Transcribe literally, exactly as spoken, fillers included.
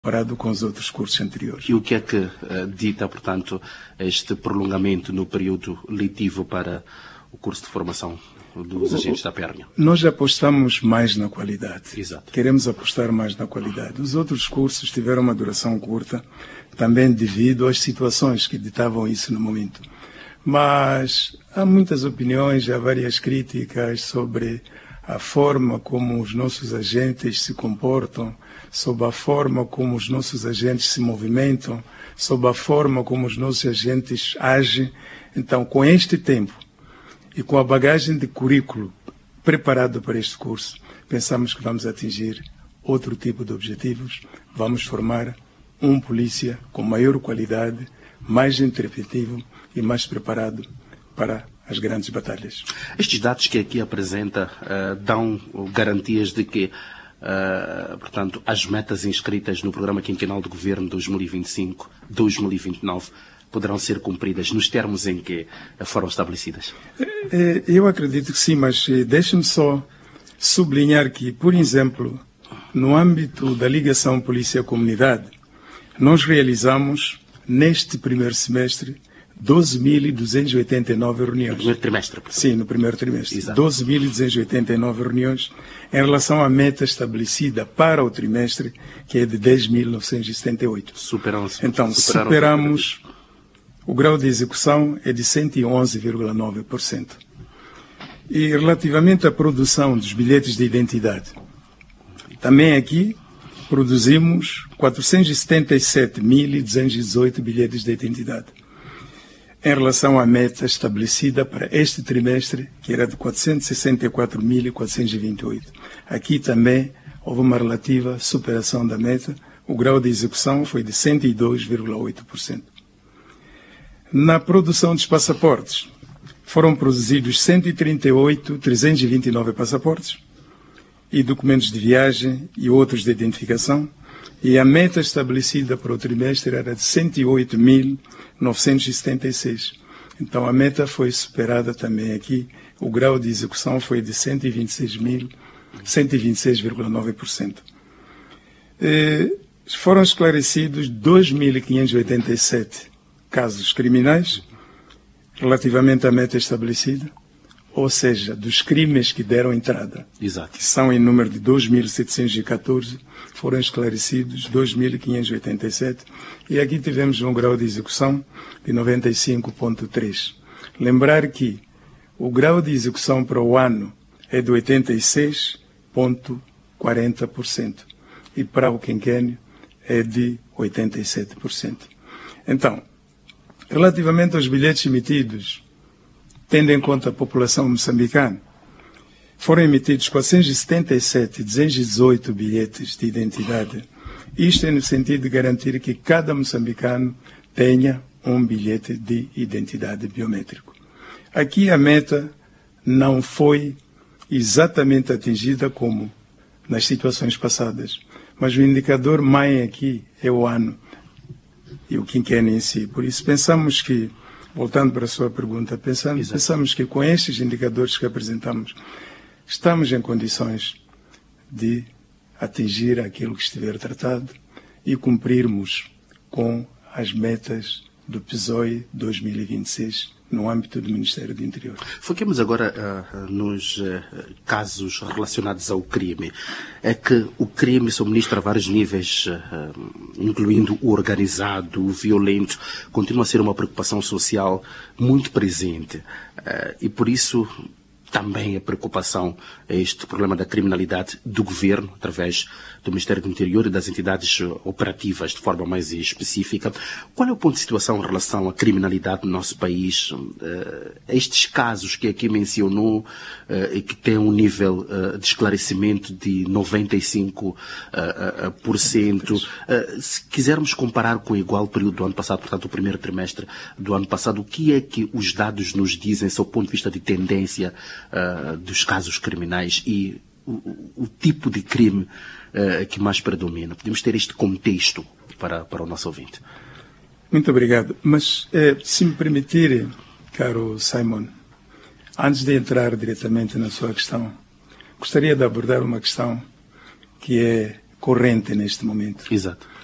comparado com os outros cursos anteriores. E o que é que uh, dita, portanto, este prolongamento no período letivo para o curso de formação dos agentes da Pérnia? Nós apostamos mais na qualidade. Exato. Queremos apostar mais na qualidade. Os outros cursos tiveram uma duração curta, também devido às situações que ditavam isso no momento. Mas há muitas opiniões, há várias críticas sobre a forma como os nossos agentes se comportam, sobre a forma como os nossos agentes se movimentam, sobre a forma como os nossos agentes agem. Então, com este tempo e com a bagagem de currículo preparado para este curso, pensamos que vamos atingir outro tipo de objetivos. Vamos formar um polícia com maior qualidade, mais interpretativo e mais preparado para as grandes batalhas. Estes dados que aqui apresenta uh, dão garantias de que, uh, portanto, as metas inscritas no Programa Quinquenal de Governo dois mil e vinte e cinco a dois mil e vinte e nove poderão ser cumpridas nos termos em que foram estabelecidas? Eu acredito que sim, mas deixe-me só sublinhar que, por exemplo, no âmbito da ligação polícia-comunidade, nós realizamos, neste primeiro semestre, doze mil duzentas e oitenta e nove reuniões. No primeiro trimestre? Portanto. Sim, no primeiro trimestre. Exato. doze mil duzentas e oitenta e nove reuniões em relação à meta estabelecida para o trimestre, que é de dez mil novecentos e setenta e oito. Superamos. Então, superamos, o grau de execução é de cento e onze vírgula nove por cento. E relativamente à produção dos bilhetes de identidade, também aqui produzimos quatrocentos e setenta e sete mil duzentos e dezoito bilhetes de identidade, em relação à meta estabelecida para este trimestre, que era de quatrocentos e sessenta e quatro mil quatrocentos e vinte e oito. Aqui também houve uma relativa superação da meta. O grau de execução foi de cento e dois vírgula oito por cento. Na produção dos passaportes, foram produzidos cento e trinta e oito mil trezentos e vinte e nove passaportes e documentos de viagem e outros de identificação, e a meta estabelecida para o trimestre era de cento e oito mil novecentos e setenta e seis. Então a meta foi superada também aqui. O grau de execução foi de cento e vinte e seis mil, cento e vinte e seis vírgula nove por cento. Eh, foram esclarecidos dois mil quinhentos e oitenta e sete casos criminais relativamente à meta estabelecida, ou seja, dos crimes que deram entrada, Exato. que são em número de dois mil setecentos e catorze, foram esclarecidos dois mil quinhentos e oitenta e sete, e aqui tivemos um grau de execução de noventa e cinco vírgula três. Lembrar que o grau de execução para o ano é de oitenta e seis vírgula quarenta por cento e para o quinquênio é de oitenta e sete por cento. Então, relativamente aos bilhetes emitidos, tendo em conta a população moçambicana, foram emitidos quatrocentos e setenta e sete mil duzentos e dezoito bilhetes de identidade. Isto é no sentido de garantir que cada moçambicano tenha um bilhete de identidade biométrico. Aqui a meta não foi exatamente atingida como nas situações passadas, mas o indicador mãe aqui é o ano e o quinquênio em si. Por isso pensamos que, voltando para a sua pergunta, pensamos, pensamos que com estes indicadores que apresentamos, estamos em condições de atingir aquilo que estiver tratado e cumprirmos com as metas do P S O E dois mil e vinte e seis no âmbito do Ministério do Interior. Foquemos agora uh, nos uh, casos relacionados ao crime. É que o crime subministra vários níveis, uh, incluindo o organizado, o violento, continua a ser uma preocupação social muito presente. Uh, e por isso também a preocupação é este problema da criminalidade do governo, através do Ministério do Interior e das entidades operativas de forma mais específica. Qual é o ponto de situação em relação à criminalidade no nosso país? Uh, estes casos que aqui mencionou uh, e que têm um nível uh, de esclarecimento de noventa e cinco por cento. Uh, se quisermos comparar com o igual período do ano passado, portanto o primeiro trimestre do ano passado, o que é que os dados nos dizem, sob o ponto de vista de tendência Uh, dos casos criminais e o, o, o tipo de crime uh, que mais predomina? Podemos ter este contexto para, para o nosso ouvinte. Muito obrigado. Mas, eh, se me permitir, caro Simon, antes de entrar diretamente na sua questão, gostaria de abordar uma questão que é corrente neste momento. Exato.